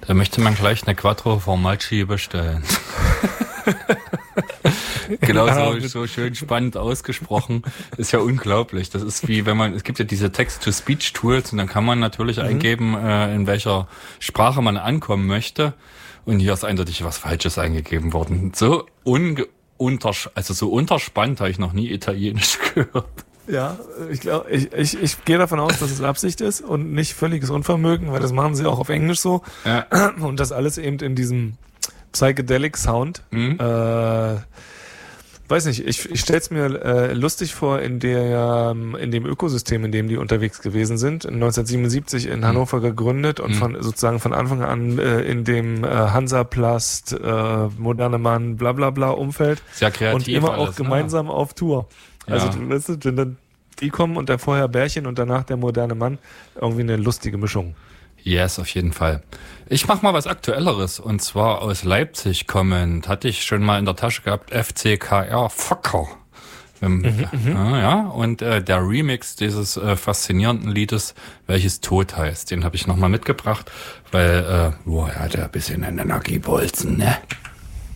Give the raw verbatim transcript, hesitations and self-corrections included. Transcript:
Da möchte man gleich eine Quattro Formaggi bestellen. Genau, so, so schön spannend ausgesprochen. Ist ja unglaublich. Das ist wie wenn man, es gibt ja diese Text-to-Speech-Tools und dann kann man natürlich mhm. eingeben, äh, in welcher Sprache man ankommen möchte. Und hier ist eindeutig was Falsches eingegeben worden. So unge unters also so unterspannt habe ich noch nie Italienisch gehört. Ja, ich glaube, ich, ich, ich gehe davon aus, dass es Absicht ist und nicht völliges Unvermögen, weil das machen sie auch auf Englisch so. Ja. Und das alles eben in diesem Psychedelic Sound. Mhm. Äh, weiß nicht, ich, ich stelle es mir äh, lustig vor, in der in dem Ökosystem, in dem die unterwegs gewesen sind, in neunzehnhundertsiebenundsiebzig in Hannover gegründet und mhm. von sozusagen von Anfang an äh, in dem äh, Hansaplast, äh, moderne Mann, bla bla bla Umfeld. Sehr kreativ und immer alles, auch gemeinsam ne? auf Tour. Also ja. du weißt, wenn dann die kommen und der vorher Bärchen und danach der moderne Mann, irgendwie eine lustige Mischung. Yes, auf jeden Fall. Ich mach mal was Aktuelleres und zwar aus Leipzig kommend. Hatte ich schon mal in der Tasche gehabt, F C K R Focker. Ähm, mhm, ja, ja, und äh, der Remix dieses äh, faszinierenden Liedes, welches Tod heißt, den habe ich nochmal mitgebracht, weil, äh, boah, er hat ja ein bisschen einen Energiebolzen, ne?